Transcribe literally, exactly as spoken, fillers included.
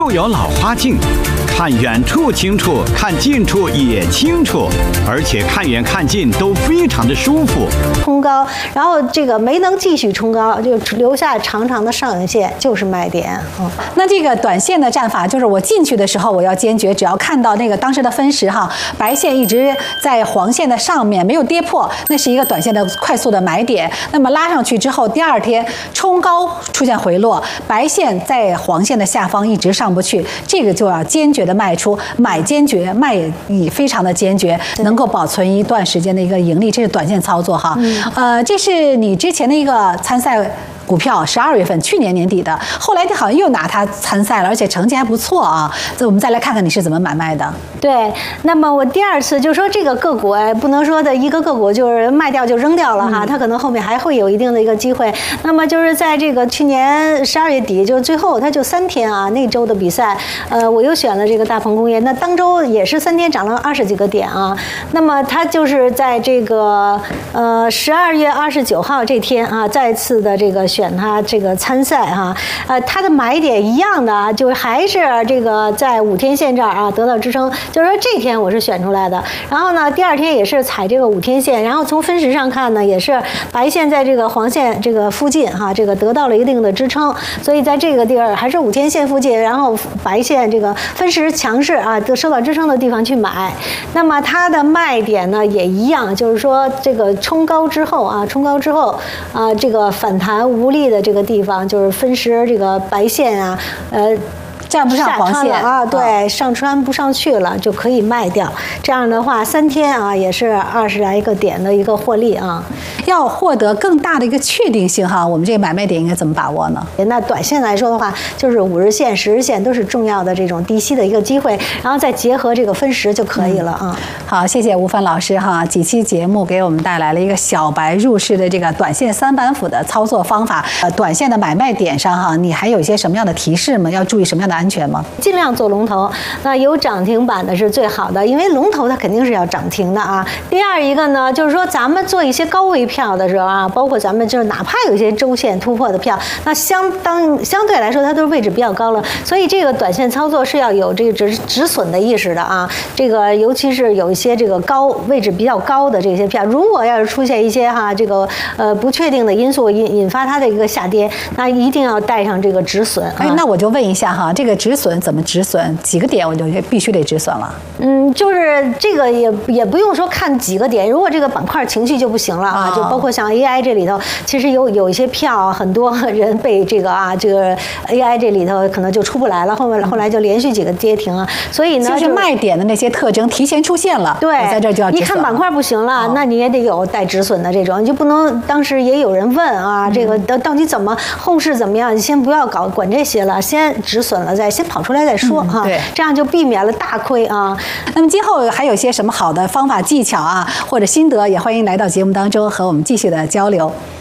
又有老花镜，看远处清楚，看近处也清楚，而且看远看近都非常的舒服。 冲高，然后这个没能继续冲高，就留下长长的上影线，就是卖点。嗯， 那这个短线的战法就是我进去的时候我要坚决，只要看到那个当时的分时哈，白线一直在黄线的上面没有跌破，那是一个短线的快速的买点。那么拉上去之后，第二天冲高出现回落，白线在黄线的下方一直上不去，这个就要坚决的卖出，买坚决，卖也非常的坚决，能够保存一段时间的一个盈利，这是短线操作哈。嗯、呃，这是你之前的一个参赛股票，十二月份，去年年底的，后来你好像又拿它参赛了，而且成绩还不错啊。这我们再来看看你是怎么买卖的。 对，那么我第二次就说这个个股哎，不能说的一个个股就是卖掉就扔掉了哈，嗯、它可能后面还会有一定的一个机会。那么就是在这个去年十二月底，就最后它就三天啊，那周的比赛，呃，我又选了这个大鹏工业，那当周也是三天涨了二十几个点啊。那么它就是在这个呃十二月二十九号这天啊，再次的这个选它这个参赛哈，呃，它的买点一样的啊，就是还是这个在五天线这儿啊得到支撑。就是说这天我是选出来的，然后呢，第二天也是踩这个五天线，然后从分时上看呢，也是白线在这个黄线这个附近哈，这个得到了一定的支撑，所以在这个地儿还是五天线附近，然后白线这个分时强势啊，受到支撑的地方去买。那么它的卖点呢也一样，就是说这个冲高之后啊，冲高之后啊，这个反弹无力的这个地方，就是分时这个白线啊，呃。 站不上黄线啊，对，上穿不上去了，就可以卖掉。这样的话，三天啊也是二十来个点的一个获利啊。 要获得更大的一个确定性哈，我们这个买卖点应该怎么把握呢？ 那短线来说的话，就是五日线、十日线都是重要的这种低吸的一个机会，然后再结合这个分时就可以了啊。嗯、 好，谢谢吴帆老师哈，几期节目给我们带来了一个小白入市的这个短线三板斧的操作方法。呃，短线的买卖点上哈，你还有一些什么样的提示吗？要注意什么样的安全吗？ 尽量做龙头，那有涨停板的是最好的，因为龙头它肯定是要涨停的啊。第二一个呢，就是说咱们做一些高位票的时候啊，包括咱们就是哪怕有一些周线突破的票，那相当相对来说它都是位置比较高了，所以这个短线操作是要有这个止止损的意识的啊。这个尤其是有一些这个高位置比较高的这些票，如果要是出现一些哈这个呃不确定的因素引引发它的一个下跌，那一定要带上这个止损。啊、 哎，那我就问一下哈，这个止损怎么止损？几个点我就必须得止损了。 嗯，就是这个也也不用说看几个点，如果这个板块情绪就不行了啊，哦、就包括像 A I 这里头，其实有有一些票，很多人被这个啊这个 A I 这里头可能就出不来了，后面后来就连续几个跌停啊，所以呢， 就是卖点的那些特征提前出现了， 对， 在这就要止损。 一看板块不行了，哦、那你也得有带止损的这种，你就不能当时也有人问啊，嗯、这个到到底怎么后市怎么样？你先不要搞管这些了，先止损了再先跑出来再说。 嗯、对， 这样就避免了大亏啊。 那么今后还有些什么好的方法技巧啊，或者心得，也欢迎来到节目当中和我们继续的交流。